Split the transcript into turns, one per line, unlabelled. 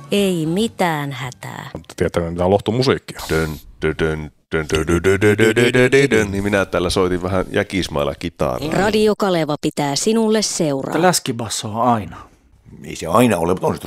Ei mitään hätää.
Mutta tietää, mitä lohtumusiikkia.
Niin minä täällä soitin vähän jäkismailla kitaraa.
Radio Kaleva pitää sinulle seuraa.
Läskibassoa aina.
Ei se aina ole, mutta on se